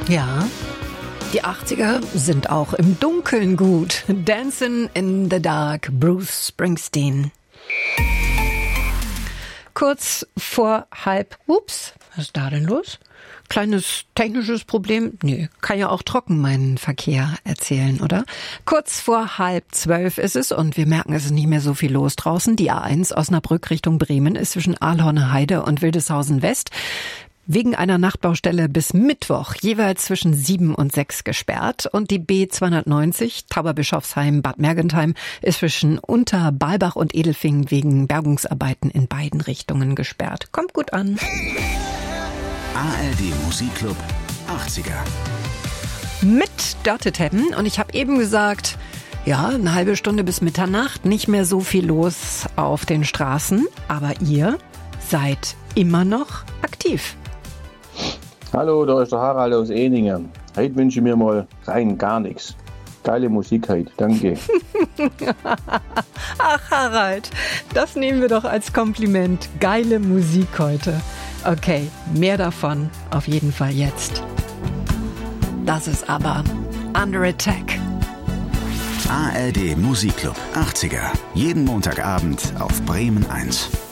Ja, die 80er sind auch im Dunkeln gut. Dancing in the Dark, Bruce Springsteen. Kurz vor halb, ups, was ist da denn los? Kleines technisches Problem? Nee, kann ja auch trocken meinen Verkehr erzählen, oder? Kurz vor 11:30 ist es und wir merken, es ist nicht mehr so viel los draußen. Die A1 Osnabrück Richtung Bremen ist zwischen Ahlhorner Heide und Wildeshausen West wegen einer Nachtbaustelle bis Mittwoch jeweils zwischen 7 und 6 gesperrt. Und die B290 Tauberbischofsheim Bad Mergentheim ist zwischen Unterbalbach und Edelfingen wegen Bergungsarbeiten in beiden Richtungen gesperrt. Kommt gut an. ARD Musikclub 80er. Mit Dörte Teppen. Und ich habe eben gesagt, ja, eine halbe Stunde bis Mitternacht, nicht mehr so viel los auf den Straßen. Aber ihr seid immer noch aktiv. Hallo, da ist der Harald aus Ehningen. Heute wünsche ich mir mal rein gar nichts. Geile Musik heute, danke. Ach Harald, das nehmen wir doch als Kompliment. Geile Musik heute. Okay, mehr davon auf jeden Fall jetzt. Das ist aber Under Attack. ARD Musikclub 80er. Jeden Montagabend auf Bremen 1.